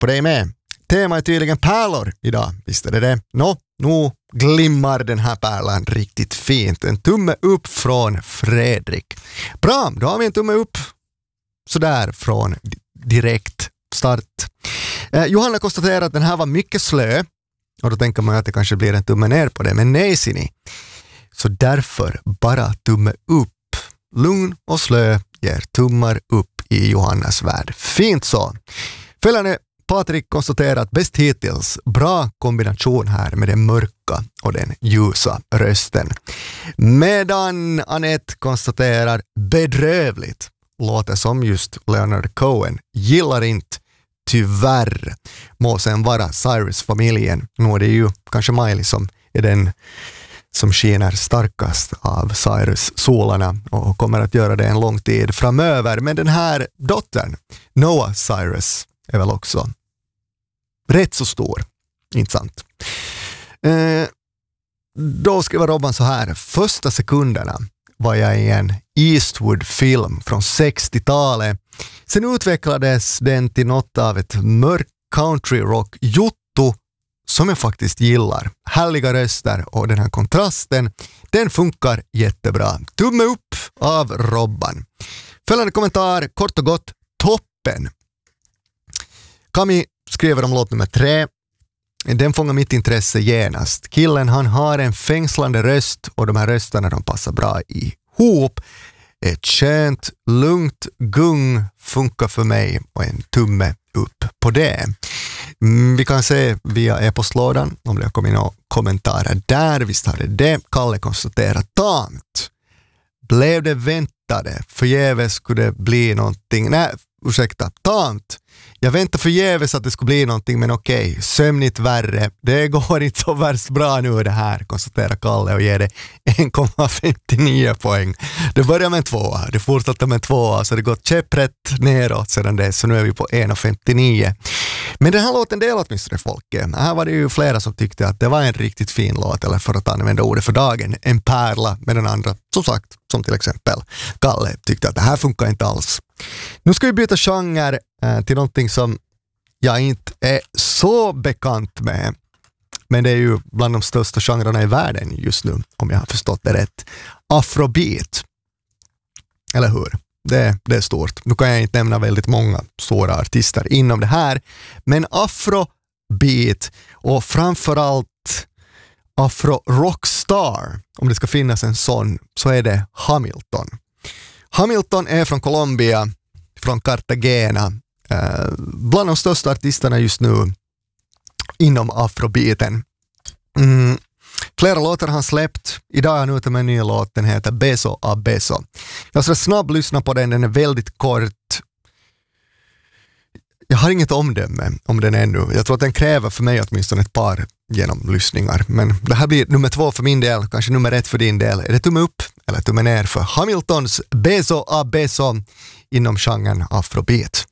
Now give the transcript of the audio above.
på dig med. Tema är tydligen pärlor idag, visst är det? Nu glimmar den här pärlan riktigt fint. En tumme upp från Fredrik. Bra, då har vi en tumme upp sådär från direkt start. Johanna konstaterar att den här var mycket slö. Och då tänker man att det kanske blir en tumme ner på det. Men nej, ser ni. Så därför bara tumme upp. Lugn och slö ger tummar upp i Johannas värld. Fint så. Följande Patrik konstaterar att bäst hittills. Bra kombination här med den mörka och den ljusa rösten. Medan Anette konstaterar bedrövligt. Låter som just Leonard Cohen. Gillar inte. Tyvärr må sen vara Cyrus-familjen. Nu är det ju kanske Miley som är den som skiner starkast av Cyrus-solarna och kommer att göra det en lång tid framöver. Men den här dottern, Noah Cyrus, är väl också rätt så stor. Inte sant? Då skriver Robban så här. Första sekunderna var jag i en Eastwood-film från 60-talet. Sen utvecklades den till något av ett mörk country-rock jotto som jag faktiskt gillar. Härliga röster och den här kontrasten, den funkar jättebra. Tumme upp av Robban. Följande kommentar, kort och gott, toppen. Kami skriver om låt nummer 3. Den fångar mitt intresse genast. Killen, han har en fängslande röst och de här rösterna de passar bra ihop. Ett skönt, lugnt gung funkar för mig och en tumme upp på det. Vi kan se via e-postlådan om det har kommit några kommentarer där. Visst har det. Kalle konstaterar tamt. Blev det väntade? Förgäves skulle det bli någonting. Nej, ursäkta. Tamt. Jag väntar förgäves att det skulle bli någonting, men okej. Sömnigt värre. Det går inte så värst bra nu det här, konstaterar Kalle och ger det 1,59 poäng. Det börjar med en 2, det fortsätter med en 2, så det går käpprätt neråt sedan det, så nu är vi på 1,59. Men den här låten delar åtminstone folket. Här var det ju flera som tyckte att det var en riktigt fin låt, eller för att använda ordet för dagen, en pärla, med den andra, som sagt, som till exempel Kalle tyckte att det här funkar inte alls. Nu ska vi byta genre till någonting som jag inte är så bekant med. Men det är ju bland de största genrerna i världen just nu, om jag har förstått det rätt. Afrobeat. Eller hur? Det är stort. Nu kan jag inte nämna väldigt många stora artister inom det här. Men afrobeat och framförallt afro-rockstar, om det ska finnas en sån, så är det Hamilton. Hamilton är från Colombia, från Cartagena. Bland de största artisterna just nu inom afrobeaten. Flera låtar har han släppt. Idag är han ute med en ny låt. Den heter Beso a Beso. Jag ska snabbt lyssna på den. Den är väldigt kort. Jag har inget omdöme om den ännu. Jag tror att den kräver för mig åtminstone ett par genomlyssningar. Men det här blir nummer 2 för min del. Kanske nummer 1 för din del. Är det tumme upp eller tumme ner för Hamiltons Beso a Beso inom genren afrobeat?